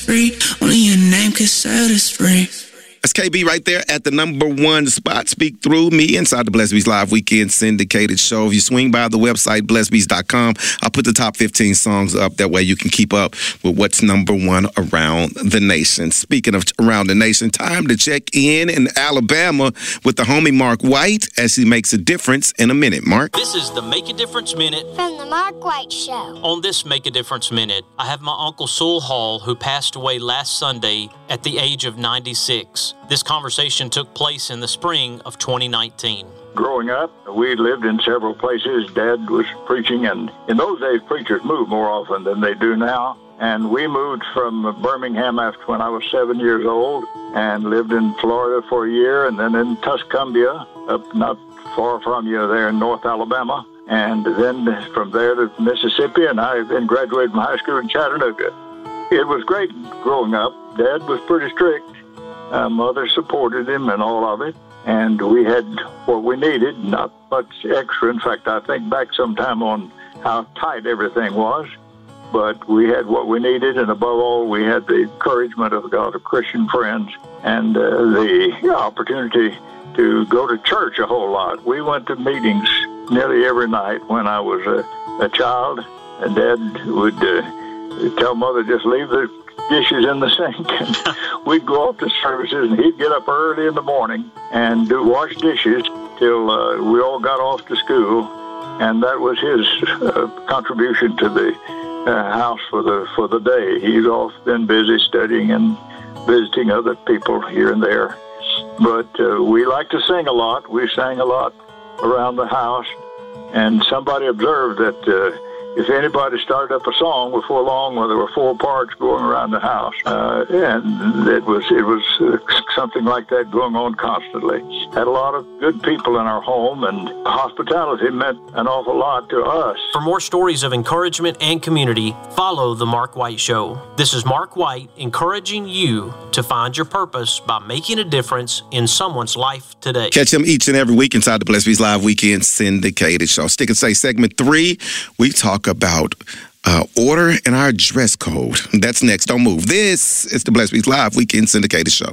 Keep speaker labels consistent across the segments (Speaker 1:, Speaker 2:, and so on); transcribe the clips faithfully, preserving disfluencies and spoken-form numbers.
Speaker 1: free. Only your name can set us free.
Speaker 2: That's K B right there at the number one spot. Speak through me inside the Blessed Bees Live Weekend syndicated show. If you swing by the website, blessed bees dot com, I'll put the top fifteen songs up. That way you can keep up with what's number one around the nation. Speaking of around the nation, time to check in in Alabama with the homie Mark White as he makes a difference in a minute. Mark?
Speaker 3: This is the Make a Difference Minute
Speaker 4: from the Mark White Show.
Speaker 3: On this Make a Difference Minute, I have my Uncle Sewell Hall, who passed away last Sunday at the age of ninety-six. This conversation took place in the spring of twenty nineteen.
Speaker 5: Growing up, we lived in several places. Dad was preaching, and in those days, preachers moved more often than they do now. And we moved from Birmingham after when I was seven years old and lived in Florida for a year, and then in Tuscumbia, up not far from you there in North Alabama. And then from there to Mississippi, and I then graduated from high school in Chattanooga. It was great growing up. Dad was pretty strict. Uh, mother supported him and all of it, and we had what we needed, not much extra. In fact, I think back sometime on how tight everything was, but we had what we needed, and above all, we had the encouragement of God of Christian friends and uh, the opportunity to go to church a whole lot. We went to meetings nearly every night when I was a, a child, and Dad would uh, tell Mother, just leave the dishes in the sink. And we'd go off to services, and he'd get up early in the morning and do wash dishes till uh, we all got off to school, and that was his uh, contribution to the uh, house for the for the day. He's off been busy studying and visiting other people here and there, but uh, we liked to sing a lot. We sang a lot around the house, and somebody observed that uh, if anybody started up a song before long, where there were four parts going around the house, uh, and it was it was uh, something like that going on constantly. Had a lot of good people in our home, and hospitality meant an awful lot to us.
Speaker 3: For more stories of encouragement and community, follow The Mark White Show. This is Mark White encouraging you to find your purpose by making a difference in someone's life today.
Speaker 2: Catch him each and every week inside the Blessed Bees Live Weekend syndicated show. Stick and Say segment three, we talk about uh, order and our dress code. That's next. Don't move. This is the Blessed Bees Live Weekend syndicated show.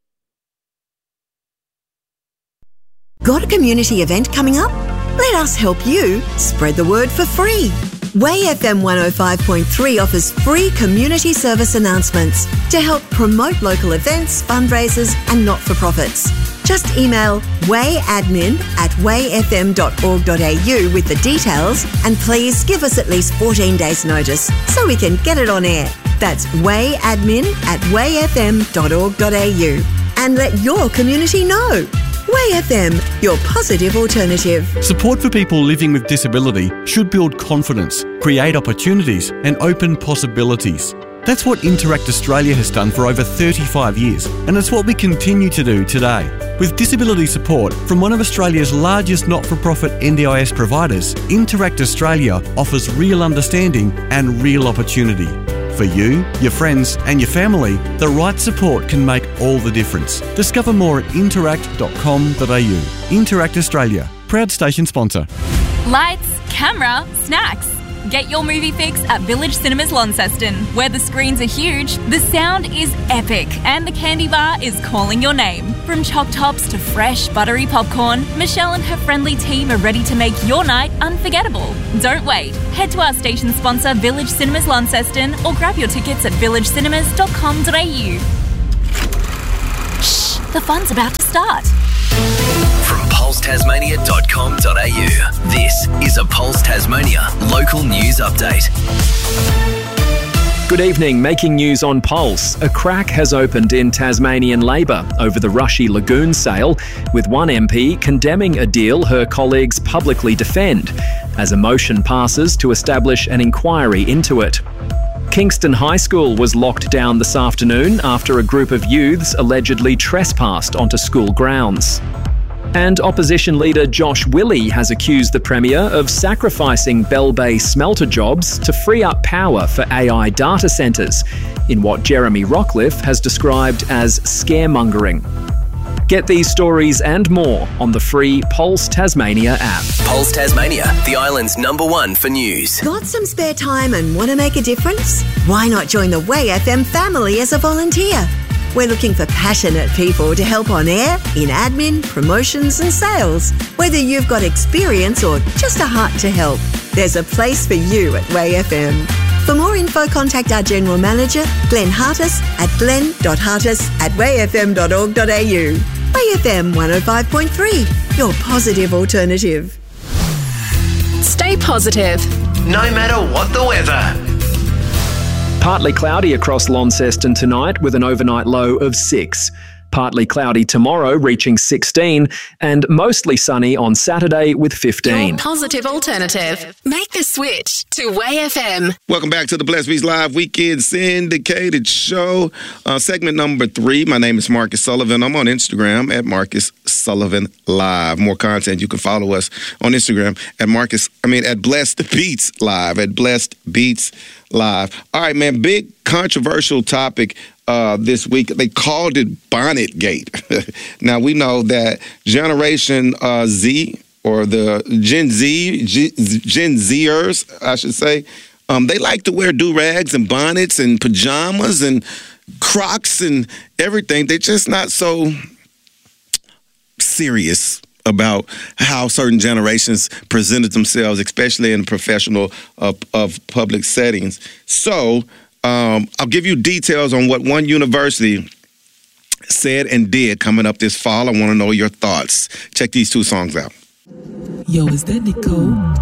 Speaker 6: Got a community event coming up? Let us help you spread the word for free. Way F M one oh five point three offers free community service announcements to help promote local events, fundraisers and not-for-profits. Just email wayadmin at way f m dot org dot a u with the details, and please give us at least fourteen days notice so we can get it on air. That's wayadmin at way f m dot org dot a u. And let your community know. Way F M, your positive alternative.
Speaker 7: Support for people living with disability should build confidence, create opportunities and open possibilities. That's what Interact Australia has done for over thirty-five years, and it's what we continue to do today. With disability support from one of Australia's largest not-for-profit N D I S providers, Interact Australia offers real understanding and real opportunity. For you, your friends and your family, the right support can make all the difference. Discover more at interact dot com dot a u. Interact Australia, proud station sponsor.
Speaker 8: Lights, camera, snacks. Get your movie fix at Village Cinemas Launceston, where the screens are huge, the sound is epic, and the candy bar is calling your name. From choc tops to fresh, buttery popcorn, Michelle and her friendly team are ready to make your night unforgettable. Don't wait. Head to our station sponsor, Village Cinemas Launceston, or grab your tickets at village cinemas dot com dot a u. Shh, the fun's about to start.
Speaker 9: From pulse tasmania dot com dot a u, this is a Pulse Tasmania local news update.
Speaker 10: Good evening. Making news on Pulse. A crack has opened in Tasmanian Labor over the Rushy Lagoon sale, with one M P condemning a deal her colleagues publicly defend, as a motion passes to establish an inquiry into it. Kingston High School was locked down this afternoon after a group of youths allegedly trespassed onto school grounds. And opposition leader Josh Willey has accused the Premier of sacrificing Bell Bay smelter jobs to free up power for A I data centres, in what Jeremy Rockliff has described as scaremongering. Get these stories and more on the free Pulse Tasmania app.
Speaker 9: Pulse Tasmania, the island's number one for news.
Speaker 6: Got some spare time and want to make a difference? Why not join the Way F M family as a volunteer? We're looking for passionate people to help on air, in admin, promotions and sales. Whether you've got experience or just a heart to help, there's a place for you at Way F M. For more info, contact our General Manager, Glenn Hartis, at glenn dot hartis at way f m dot org dot a u. Way F M one oh five point three, your positive alternative.
Speaker 11: Stay positive,
Speaker 9: no matter what the weather.
Speaker 10: Partly cloudy across Launceston tonight with an overnight low of six. Partly cloudy tomorrow, reaching sixteen, and mostly sunny on Saturday with fifteen.
Speaker 11: your positive alternative. Make the switch to Way F M.
Speaker 2: Welcome back to the Blessed Beats Live Weekend Syndicated Show. Uh, segment number three. My name is Marcus Sullivan. I'm on Instagram at Marcus Sullivan Live. More content. You can follow us on Instagram at Marcus, I mean, at Blessed Beats Live, at Blessed Beats Live. All right, man, big controversial topic uh, this week. They called it Bonnet Gate. Now, we know that Generation uh, Z, or the Gen Z, G, Gen Zers, I should say, um, they like to wear do-rags and bonnets and pajamas and Crocs and everything. They're just not so serious about how certain generations presented themselves, especially in professional uh, of public settings. So um, I'll give you details on what one university said and did coming up this fall. I want to know your thoughts. Check these two songs out.
Speaker 12: Yo, is that Nicole?